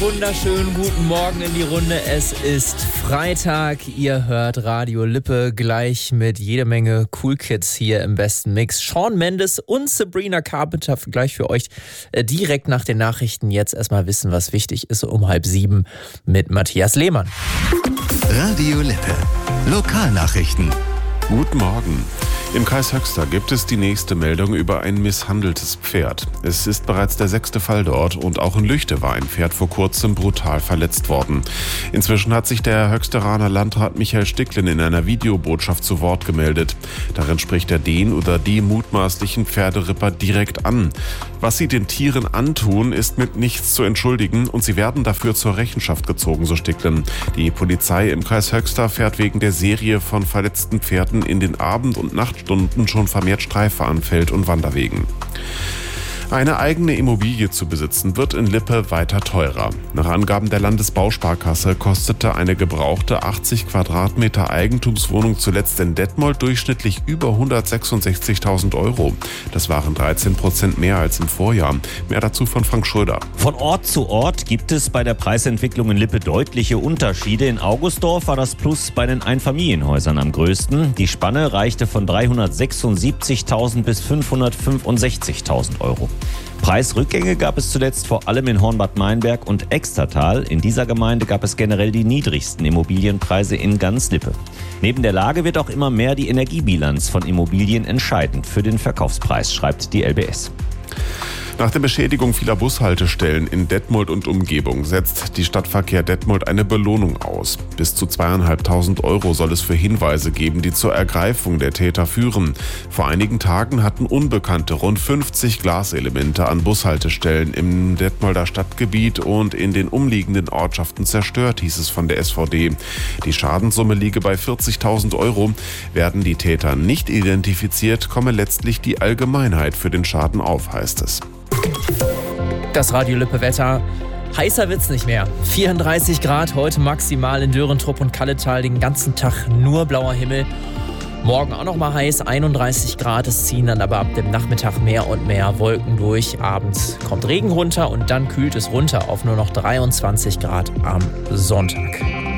Wunderschönen guten Morgen in die Runde. Es ist Freitag. Ihr hört Radio Lippe gleich mit jede Menge Cool Kids hier im besten Mix. Shawn Mendes und Sabrina Carpenter gleich für euch direkt nach den Nachrichten. Jetzt erstmal wissen, was wichtig ist, um 6:30 mit Matthias Lehmann. Radio Lippe. Lokalnachrichten. Guten Morgen. Im Kreis Höxter gibt es die nächste Meldung über ein misshandeltes Pferd. Es ist bereits der 6. Fall dort und auch in Lüchte war ein Pferd vor kurzem brutal verletzt worden. Inzwischen hat sich der Höxteraner Landrat Michael Sticklin in einer Videobotschaft zu Wort gemeldet. Darin spricht er den oder die mutmaßlichen Pferderipper direkt an. Was sie den Tieren antun, ist mit nichts zu entschuldigen und sie werden dafür zur Rechenschaft gezogen, so Sticklin. Die Polizei im Kreis Höxter fährt wegen der Serie von verletzten Pferden in den Abend- und Nachtstunden schon vermehrt Streife an Feld- und Wanderwegen. Eine eigene Immobilie zu besitzen, wird in Lippe weiter teurer. Nach Angaben der Landesbausparkasse kostete eine gebrauchte 80 Quadratmeter Eigentumswohnung zuletzt in Detmold durchschnittlich über 166.000 Euro. Das waren 13% mehr als im Vorjahr. Mehr dazu von Frank Schröder. Von Ort zu Ort gibt es bei der Preisentwicklung in Lippe deutliche Unterschiede. In Augustdorf war das Plus bei den Einfamilienhäusern am größten. Die Spanne reichte von 376.000 bis 565.000 Euro. Preisrückgänge gab es zuletzt vor allem in Hornbad Meinberg und Extertal. In dieser Gemeinde gab es generell die niedrigsten Immobilienpreise in ganz Lippe. Neben der Lage wird auch immer mehr die Energiebilanz von Immobilien entscheidend für den Verkaufspreis, schreibt die LBS. Nach der Beschädigung vieler Bushaltestellen in Detmold und Umgebung setzt die Stadtverkehr Detmold eine Belohnung aus. Bis zu 2.500 Euro soll es für Hinweise geben, die zur Ergreifung der Täter führen. Vor einigen Tagen hatten Unbekannte rund 50 Glaselemente an Bushaltestellen im Detmolder Stadtgebiet und in den umliegenden Ortschaften zerstört, hieß es von der SVD. Die Schadenssumme liege bei 40.000 Euro. Werden die Täter nicht identifiziert, komme letztlich die Allgemeinheit für den Schaden auf, heißt es. Das Radio Lippe Wetter. Heißer wird's nicht mehr. 34 Grad heute maximal in Dörentrupp und Kalletal. Den ganzen Tag nur blauer Himmel. Morgen auch noch mal heiß, 31 Grad. Es ziehen dann aber ab dem Nachmittag mehr und mehr Wolken durch. Abends kommt Regen runter und dann kühlt es runter auf nur noch 23 Grad am Sonntag.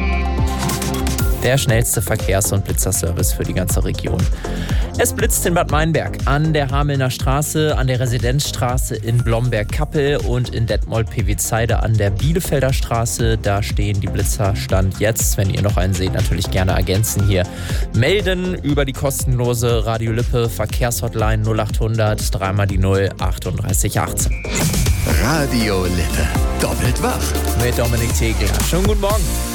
Der schnellste Verkehrs- und Blitzerservice für die ganze Region. Es blitzt in Bad Meinberg, an der Hamelner Straße, an der Residenzstraße in Blomberg-Kappel und in Detmold-Pevitzeide an der Bielefelder Straße. Da stehen die Blitzer Stand jetzt. Wenn ihr noch einen seht, natürlich gerne ergänzen hier. Melden über die kostenlose Radio Lippe Verkehrshotline 0800 3 die 0 38 18. Radio Lippe. Doppelt wach. Mit Dominik Tegler. Schönen guten Morgen.